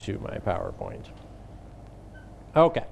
to my PowerPoint. Okay.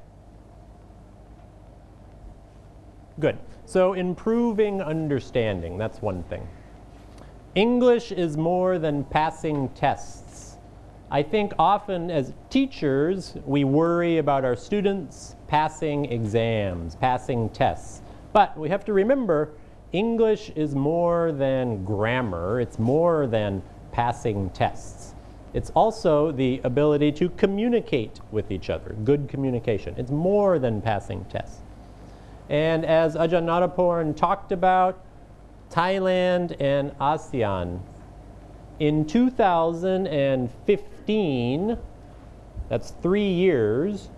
Good. So improving understanding, that's one thing. English is more than passing tests. I think often as teachers, we worry about our students passing exams, passing tests. But we have to remember, English is more than grammar. It's more than passing tests. It's also the ability to communicate with each other, good communication. It's more than passing tests. And as Ajahn Nadaporn talked about, Thailand and ASEAN, in 2015, that's 3 years,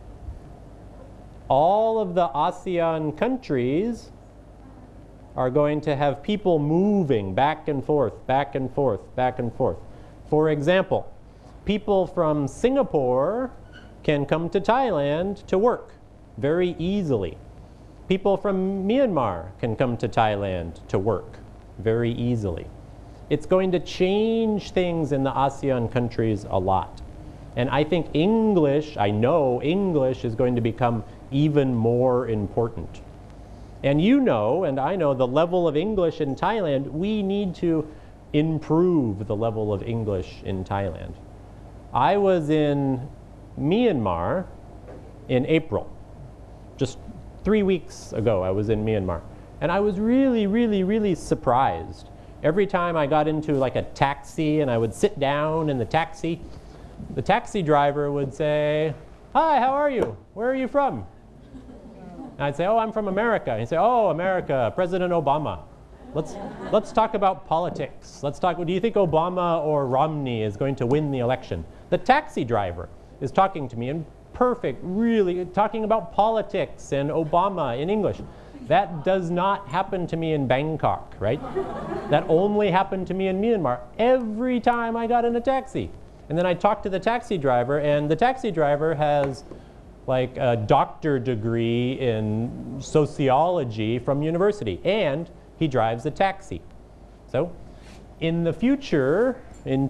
all of the ASEAN countries are going to have people moving back and forth, back and forth, back and forth. For example, people from Singapore can come to Thailand to work very easily. People from Myanmar can come to Thailand to work very easily. It's going to change things in the ASEAN countries a lot. And I think English, I know English is going to become even more important. And you know, and I know, the level of English in Thailand, we need to improve the level of English in Thailand. I was in Myanmar in April. Just 3 weeks ago I was in Myanmar. And I was really surprised. Every time I got into like a taxi and I would sit down in the taxi driver would say, "Hi, how are you? Where are you from?" And I'd say, "Oh, I'm from America." And he'd say, "Oh, America, President Obama. Let's talk about politics. Let's talk, do you think Obama or Romney is going to win the election?" The taxi driver is talking to me in perfect, really talking about politics and Obama in English. That does not happen to me in Bangkok, right? That only happened to me in Myanmar every time I got in a taxi. And then I talked to the taxi driver, and the taxi driver has like a doctorate degree in sociology from university, and he drives a taxi. So in the future, in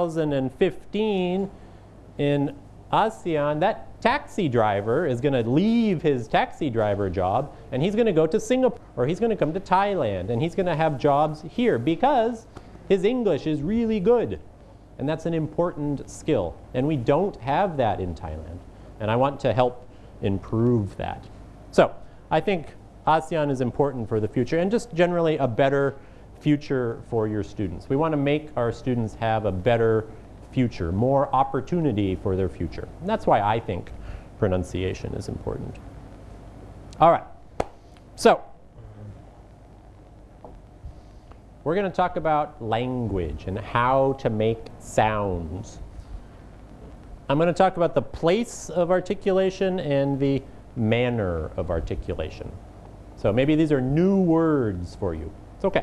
2015, in ASEAN, that taxi driver is going to leave his taxi driver job, and he's going to go to Singapore, or he's going to come to Thailand, and he's going to have jobs here because his English is really good. And that's an important skill. And we don't have that in Thailand. And I want to help improve that. So I think ASEAN is important for the future, and just generally a better future for your students. We want to make our students have a better future, more opportunity for their future. And that's why I think pronunciation is important. All right. So we're going to talk about language and how to make sounds. I'm going to talk about the place of articulation and the manner of articulation. So maybe these are new words for you. It's okay.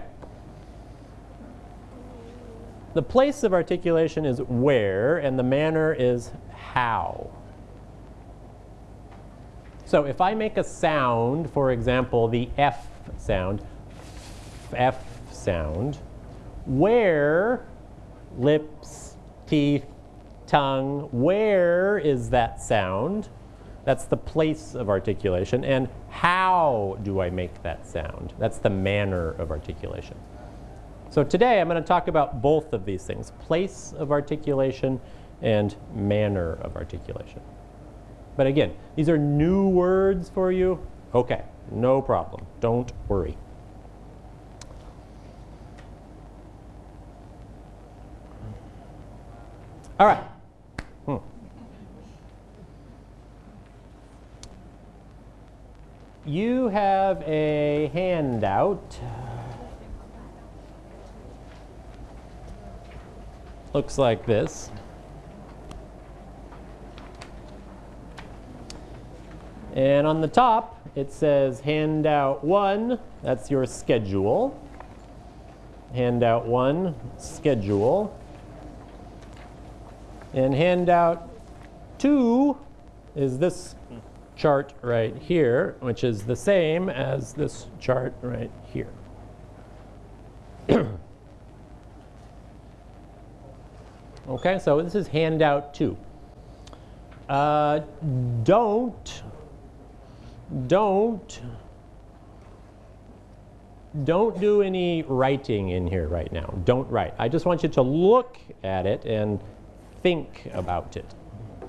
The place of articulation is where, and the manner is how. So if I make a sound, for example, the F sound, F sound, where, lips, teeth, tongue, where is that sound? That's the place of articulation. And how do I make that sound? That's the manner of articulation. So today I'm going to talk about both of these things, place of articulation and manner of articulation. But again, these are new words for you. Okay, no problem. Don't worry. All right. You have a handout. Looks like this. And on the top, it says handout 1. That's your schedule. Handout 1, schedule. And handout 2 is this chart right here, which is the same as this chart right here. Okay, so this is handout 2. Uh, don't do any writing in here right now. Don't write. I just want you to look at it and think about it.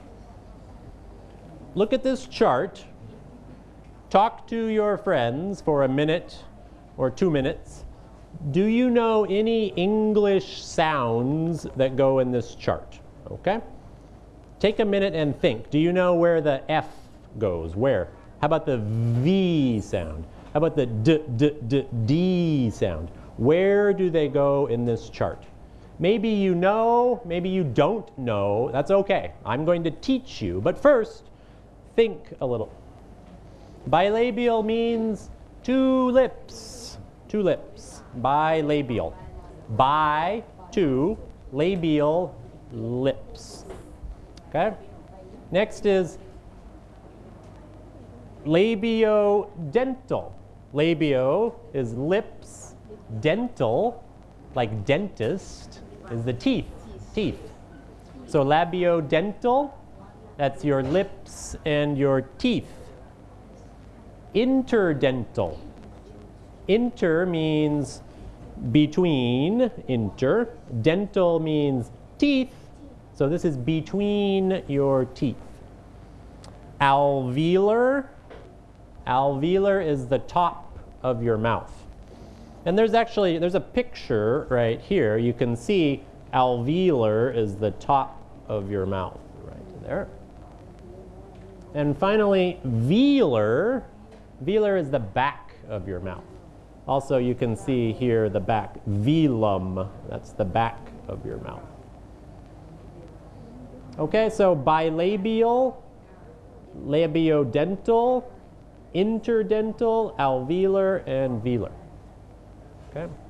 Look at this chart. Talk to your friends for a minute or 2 minutes. Do you know any English sounds that go in this chart? Okay? Take a minute and think. Do you know where the F goes? Where? How about the V sound? How about the D sound? Where do they go in this chart? Maybe you know, maybe you don't know. That's okay. I'm going to teach you. But first, think a little. Bilabial means two lips. Two lips. Bilabial. Bi, two, labial, lips. Okay? Next is labiodental. Labio is lips. Dental, like dentist, is the teeth. Teeth. So labiodental, that's your lips and your teeth. Interdental. Inter means between, inter. Dental means teeth. So this is between your teeth. Alveolar. Alveolar is the top of your mouth. And there's a picture right here. You can see alveolar is the top of your mouth right there. And finally, velar. Velar is the back of your mouth. Also, you can see here the back. Velum, that's the back of your mouth. Okay, so bilabial, labiodental, interdental, alveolar, and velar. Okay.